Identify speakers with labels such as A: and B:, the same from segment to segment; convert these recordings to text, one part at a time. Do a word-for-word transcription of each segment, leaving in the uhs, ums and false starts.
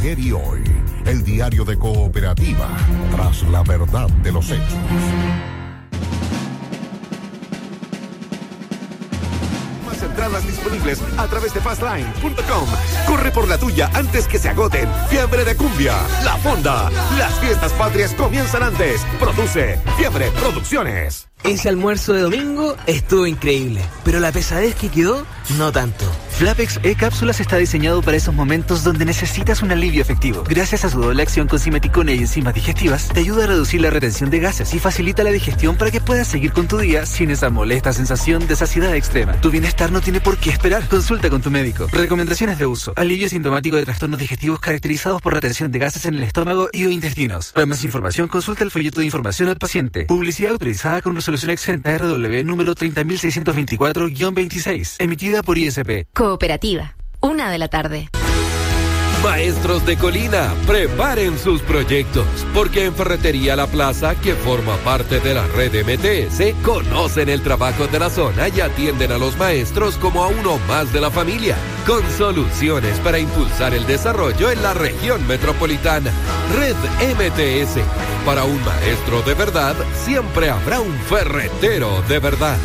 A: Ayer y hoy, el diario de Cooperativa, tras la verdad de los hechos.
B: Más entradas disponibles a través de fastline punto com. Corre por la tuya antes que se agoten. Fiebre de Cumbia, La Fonda. Las fiestas patrias comienzan antes. Produce Fiebre Producciones.
C: Ese almuerzo de domingo estuvo increíble, pero la pesadez que quedó, no tanto. Flapex E-Cápsulas está diseñado para esos momentos donde necesitas un alivio efectivo. Gracias a su doble acción con simeticona y enzimas digestivas, te ayuda a reducir la retención de gases y facilita la digestión para que puedas seguir con tu día sin esa molesta sensación de saciedad extrema. Tu bienestar no tiene por qué esperar. Consulta con tu médico. Recomendaciones de uso. Alivio sintomático de trastornos digestivos caracterizados por retención de gases en el estómago y o intestinos. Para más información, consulta el folleto de información al paciente. Publicidad autorizada con resolución exenta R W número treinta mil seiscientos veinticuatro guión veintiséis, emitida por I S P.
D: Cooperativa, una de la tarde.
E: Maestros de Colina, preparen sus proyectos, porque en Ferretería La Plaza, que forma parte de la red M T S, conocen el trabajo de la zona y atienden a los maestros como a uno más de la familia, con soluciones para impulsar el desarrollo en la región metropolitana. Red M T S, para un maestro de verdad, siempre habrá un ferretero de verdad.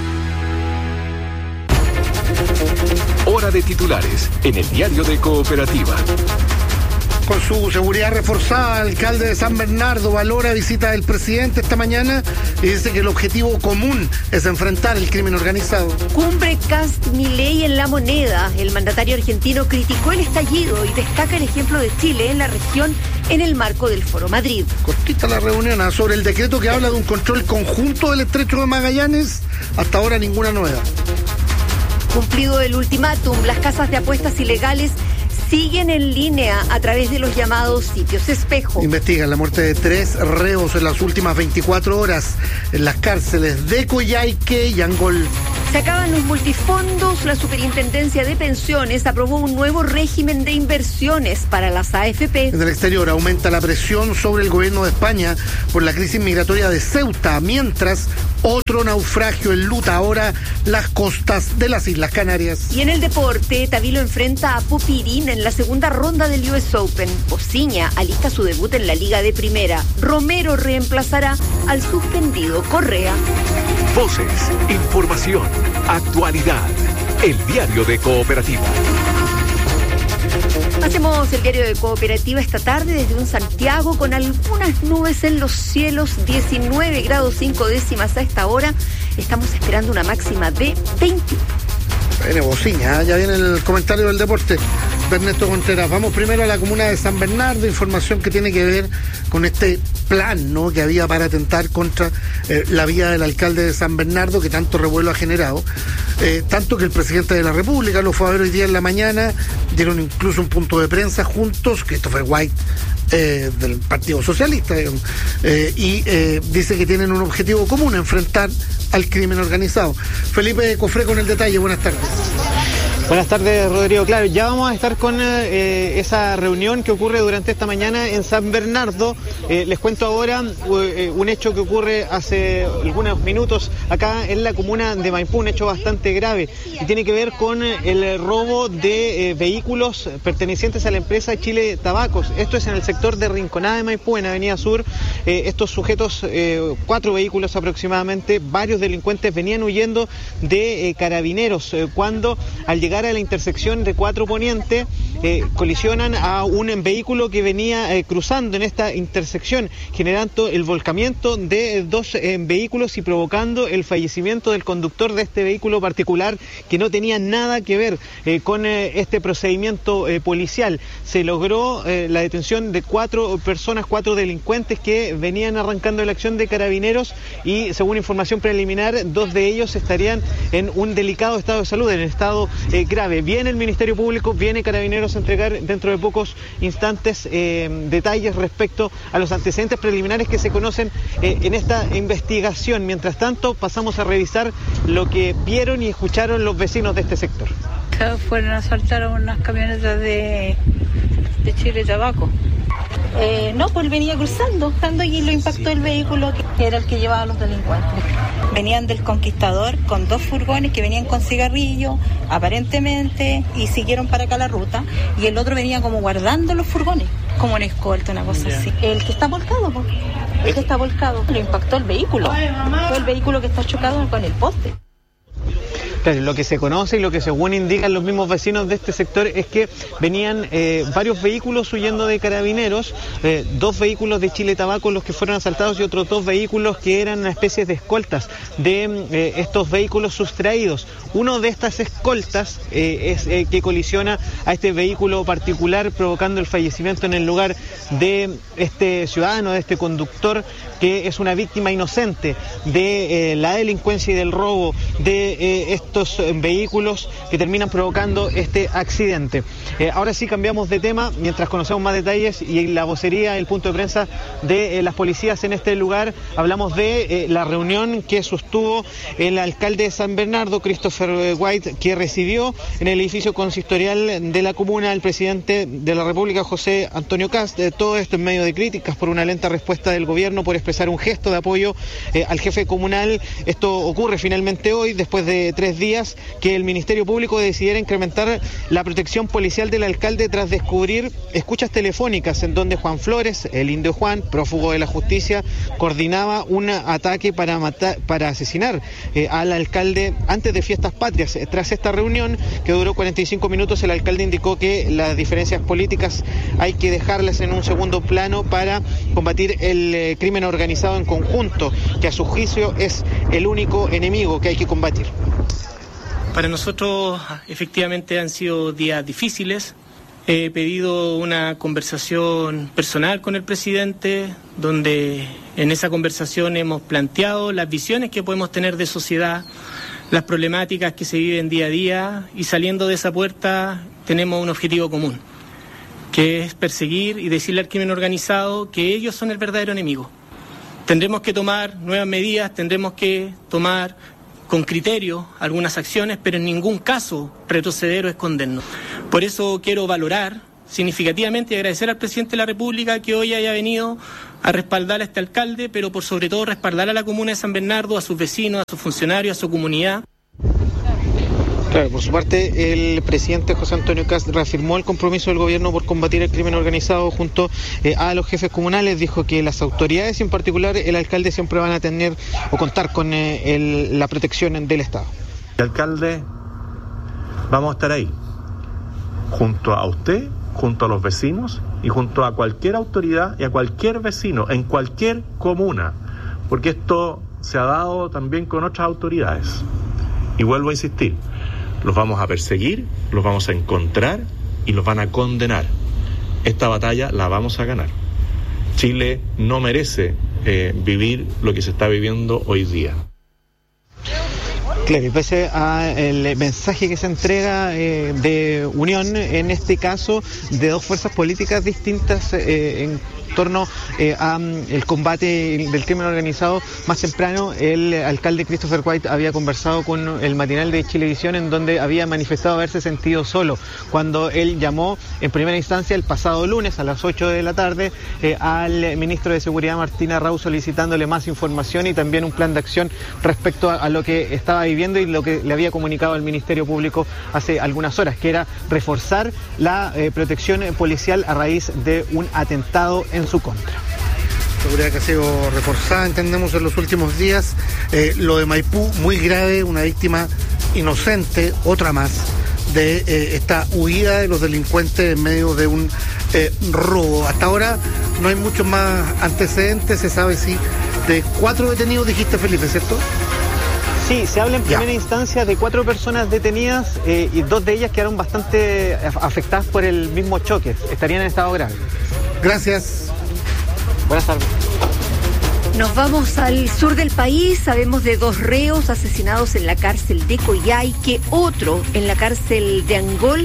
B: Hora de titulares en el diario de Cooperativa.
F: Con su seguridad reforzada, el alcalde de San Bernardo valora visita del presidente esta mañana y dice que el objetivo común es enfrentar el crimen organizado.
G: Cumbre Cast-Milei en La Moneda. El mandatario argentino criticó el estallido y destaca el ejemplo de Chile en la región en el marco del Foro Madrid.
F: Cortita la reunión ¿eh? sobre el decreto que habla de un control conjunto del estrecho de Magallanes. Hasta ahora ninguna novedad.
G: Cumplido el ultimátum, las casas de apuestas ilegales siguen en línea a través de los llamados sitios espejo.
F: Investigan la muerte de tres reos en las últimas veinticuatro horas en las cárceles de Coyhaique y Angol.
G: Se acaban los multifondos. La Superintendencia de Pensiones aprobó un nuevo régimen de inversiones para las A F P.
F: En el exterior aumenta la presión sobre el gobierno de España por la crisis migratoria de Ceuta, mientras otro naufragio enluta ahora las costas de las Islas Canarias.
G: Y en el deporte, Tavilo enfrenta a Popirín en la segunda ronda del U S Open. Pociña alista su debut en la Liga de Primera. Romero reemplazará al suspendido Correa.
B: Voces, información, actualidad. El diario de Cooperativa.
G: Hacemos el diario de Cooperativa esta tarde desde un Santiago con algunas nubes en los cielos, diecinueve grados cinco décimas a esta hora. Estamos esperando una máxima de veintiuno.
F: Viene Bociña, ya viene el comentario del deporte de Ernesto Contreras. Vamos primero a la comuna de San Bernardo, información que tiene que ver con este plan, ¿no?, que había para atentar contra eh, la vida del alcalde de San Bernardo, que tanto revuelo ha generado, eh, tanto que el presidente de la República lo fue a ver hoy día en la mañana, dieron incluso un punto de prensa juntos, Christopher White, eh, del Partido Socialista, digamos, eh, y eh, dice que tienen un objetivo común, enfrentar al crimen organizado. Felipe Cofré con el detalle, buenas tardes.
H: Buenas tardes, Rodrigo. Claro, ya vamos a estar con eh, esa reunión que ocurre durante esta mañana en San Bernardo. Eh, les cuento ahora eh, un hecho que ocurre hace algunos minutos acá en la comuna de Maipú, un hecho bastante grave, y tiene que ver con el robo de eh, vehículos pertenecientes a la empresa Chile Tabacos. Esto es en el sector de Rinconada de Maipú, en Avenida Sur. Eh, estos sujetos, eh, cuatro vehículos aproximadamente, varios delincuentes venían huyendo de eh, carabineros eh, cuando al llegar a la intersección de Cuatro Poniente eh, colisionan a un vehículo que venía eh, cruzando en esta intersección, generando el volcamiento de dos eh, vehículos y provocando el fallecimiento del conductor de este vehículo particular, que no tenía nada que ver eh, con eh, este procedimiento eh, policial. Se logró eh, la detención de cuatro personas, cuatro delincuentes que venían arrancando la acción de carabineros, y según información preliminar, dos de ellos estarían en un delicado estado de salud, en estado eh, grave. Viene el Ministerio Público, viene Carabineros a entregar dentro de pocos instantes eh, detalles respecto a los antecedentes preliminares que se conocen eh, en esta investigación. Mientras tanto, pasamos a revisar lo que vieron y escucharon los vecinos de este sector.
I: Fueron a asaltar a unas camionetas de, de Chile Tabaco. Eh, no, pues venía cruzando, cruzando y lo impactó el vehículo que era el que llevaba a los delincuentes. Venían del Conquistador con dos furgones que venían con cigarrillos, aparentemente, y siguieron para acá la ruta. Y el otro venía como guardando los furgones, como en escolta, una cosa yeah. así. El que está volcado, pues, el que está volcado, lo impactó el vehículo. Fue el vehículo que está chocado con el poste.
H: Claro, lo que se conoce y lo que según indican los mismos vecinos de este sector es que venían eh, varios vehículos huyendo de carabineros, eh, dos vehículos de Chile Tabaco los que fueron asaltados y otros dos vehículos que eran una especie de escoltas de eh, estos vehículos sustraídos. Uno de estas escoltas eh, es eh, que colisiona a este vehículo particular, provocando el fallecimiento en el lugar de este ciudadano, de este conductor, que es una víctima inocente de eh, la delincuencia y del robo de eh, estos vehículos que terminan provocando este accidente. Eh, ahora sí cambiamos de tema mientras conocemos más detalles y la vocería, el punto de prensa de eh, las policías en este lugar. Hablamos de eh, la reunión que sostuvo el alcalde de San Bernardo, Christopher White, que recibió en el edificio consistorial de la comuna al presidente de la República, José Antonio Kast. Eh, todo esto en medio de críticas por una lenta respuesta del gobierno por expresar un gesto de apoyo eh, al jefe comunal. Esto ocurre finalmente hoy, después de tres días que el Ministerio Público decidiera incrementar la protección policial del alcalde tras descubrir escuchas telefónicas en donde Juan Flores, el indio Juan, prófugo de la justicia, coordinaba un ataque para matar, para asesinar eh, al alcalde antes de fiestas patrias. Tras esta reunión, que duró cuarenta y cinco minutos, el alcalde indicó que las diferencias políticas hay que dejarlas en un segundo plano para combatir el eh, crimen organizado en conjunto, que a su juicio es el único enemigo que hay que combatir.
J: Para nosotros efectivamente han sido días difíciles. He pedido una conversación personal con el presidente, donde en esa conversación hemos planteado las visiones que podemos tener de sociedad, las problemáticas que se viven día a día, y saliendo de esa puerta tenemos un objetivo común, que es perseguir y decirle al crimen organizado que ellos son el verdadero enemigo. Tendremos que tomar nuevas medidas, tendremos que tomar con criterio algunas acciones, pero en ningún caso retroceder o escondernos. Por eso quiero valorar significativamente y agradecer al presidente de la República que hoy haya venido a respaldar a este alcalde, pero por sobre todo respaldar a la comuna de San Bernardo, a sus vecinos, a sus funcionarios, a su comunidad.
H: Claro, por su parte, el presidente José Antonio Kast reafirmó el compromiso del gobierno por combatir el crimen organizado junto eh, a los jefes comunales. Dijo que las autoridades, y en particular el alcalde, siempre van a tener o contar con eh, el, la protección del Estado.
K: El alcalde, vamos a estar ahí, junto a usted, junto a los vecinos y junto a cualquier autoridad y a cualquier vecino en cualquier comuna, porque esto se ha dado también con otras autoridades. Y vuelvo a insistir, los vamos a perseguir, los vamos a encontrar y los van a condenar. Esta batalla la vamos a ganar. Chile no merece eh, vivir lo que se está viviendo hoy día.
H: Claro, y pese al mensaje que se entrega eh, de unión, en este caso, de dos fuerzas políticas distintas eh, en torno eh, al combate del crimen organizado, más temprano el alcalde Christopher White había conversado con el matinal de Chilevisión, en donde había manifestado haberse sentido solo cuando él llamó en primera instancia el pasado lunes a las ocho de la tarde eh, al ministro de Seguridad Martín Arrau, solicitándole más información y también un plan de acción respecto a, a lo que estaba viviendo y lo que le había comunicado al Ministerio Público hace algunas horas, que era reforzar la eh, protección policial a raíz de un atentado en su contra.
F: Seguridad que ha sido reforzada, entendemos, en los últimos días. Eh, lo de Maipú, muy grave, una víctima inocente, otra más, de eh, esta huida de los delincuentes en medio de un eh, robo. Hasta ahora no hay muchos más antecedentes, se sabe sí de cuatro detenidos, dijiste, Felipe, ¿cierto?
H: Sí, se habla en primera ya. instancia de cuatro personas detenidas eh, y dos de ellas quedaron bastante afectadas por el mismo choque, estarían en estado grave.
F: Gracias.
H: Buenas tardes.
G: Nos vamos al sur del país. Sabemos de dos reos asesinados en la cárcel de Coyhaique, otro en la cárcel de Angol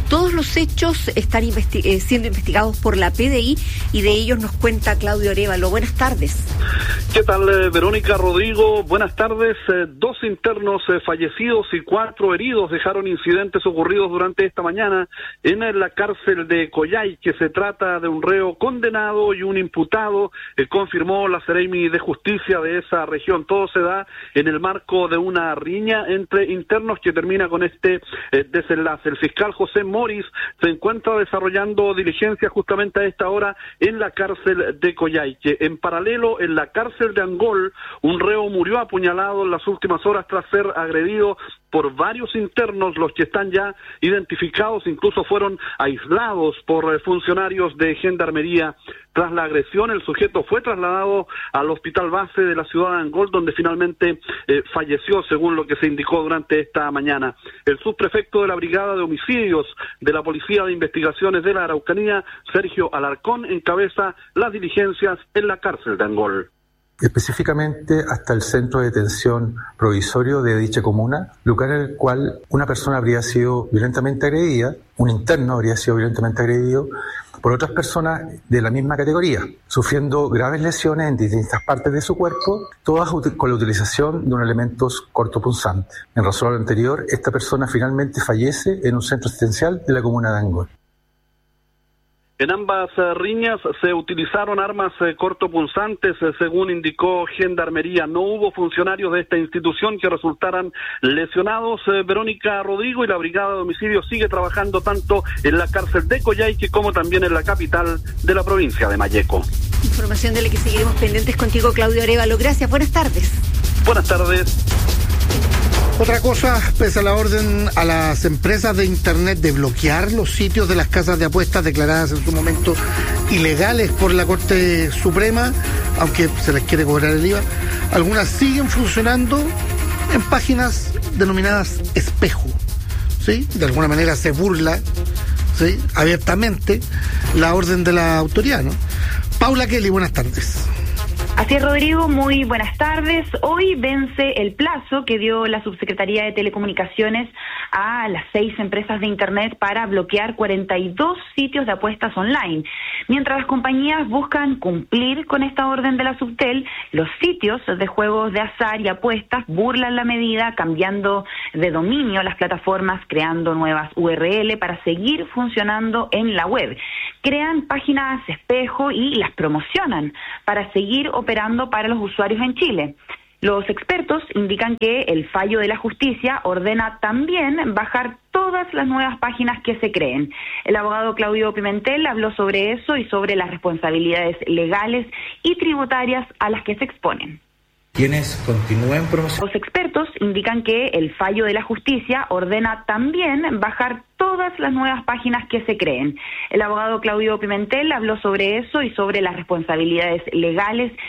G: Todos los hechos están investi- eh, siendo investigados por la P D I y de ellos nos cuenta Claudio Arévalo. Buenas tardes.
L: ¿Qué tal, eh, Verónica, Rodrigo? Buenas tardes. Eh, dos internos eh, fallecidos y cuatro heridos dejaron incidentes ocurridos durante esta mañana en eh, la cárcel de Coyhaique. Se trata de un reo condenado y un imputado, eh, confirmó la Seremi de Justicia de esa región. Todo se da en el marco de una riña entre internos que termina con este eh, desenlace. El fiscal José Moris se encuentra desarrollando diligencias justamente a esta hora en la cárcel de Coyhaique. En paralelo, en la cárcel de Angol, un reo murió apuñalado en las últimas horas tras ser agredido por varios internos, los que están ya identificados, incluso fueron aislados por eh, funcionarios de Gendarmería. Tras la agresión, el sujeto fue trasladado al hospital base de la ciudad de Angol, donde finalmente eh, falleció, según lo que se indicó durante esta mañana. El subprefecto de la Brigada de Homicidios de la Policía de Investigaciones de la Araucanía, Sergio Alarcón, encabeza las diligencias en la cárcel de Angol.
M: Específicamente hasta el centro de detención provisorio de dicha comuna, lugar en el cual una persona habría sido violentamente agredida, un interno habría sido violentamente agredido por otras personas de la misma categoría, sufriendo graves lesiones en distintas partes de su cuerpo, todas con la utilización de unos elementos cortopunzantes. En razón a lo anterior, esta persona finalmente fallece en un centro asistencial de la comuna de Angol.
L: En ambas eh, riñas se utilizaron armas eh, cortopunzantes, eh, según indicó Gendarmería. No hubo funcionarios de esta institución que resultaran lesionados. Eh, Verónica, Rodrigo, y la Brigada de Homicidios sigue trabajando tanto en la cárcel de Coyhaique como también en la capital de la provincia de Malleco.
G: Información de la que seguiremos pendientes contigo, Claudio Arévalo. Gracias, buenas tardes.
L: Buenas tardes.
F: Otra cosa, pese a la orden a las empresas de Internet de bloquear los sitios de las casas de apuestas declaradas en su momento ilegales por la Corte Suprema, aunque se les quiere cobrar el I V A, algunas siguen funcionando en páginas denominadas espejo, ¿sí? De alguna manera se burla, ¿sí?, abiertamente la orden de la autoridad, ¿no? Paula Kelly, buenas tardes.
N: Así es, Rodrigo, muy buenas tardes. Hoy vence el plazo que dio la Subsecretaría de Telecomunicaciones a las seis empresas de Internet para bloquear cuarenta y dos sitios de apuestas online. Mientras las compañías buscan cumplir con esta orden de la Subtel, los sitios de juegos de azar y apuestas burlan la medida, cambiando de dominio las plataformas, creando nuevas U R L para seguir funcionando en la web. Crean páginas espejo y las promocionan para seguir operando para los usuarios en Chile. Los expertos indican que el fallo de la justicia ordena también bajar todas las nuevas páginas que se creen. El abogado Claudio Pimentel habló sobre eso y sobre las responsabilidades legales y tributarias a las que se exponen.
O: Quienes continúen promocionando.
N: Los expertos indican que el fallo de la justicia ordena también bajar todas las nuevas páginas que se creen. El abogado Claudio Pimentel habló sobre eso y sobre las responsabilidades legales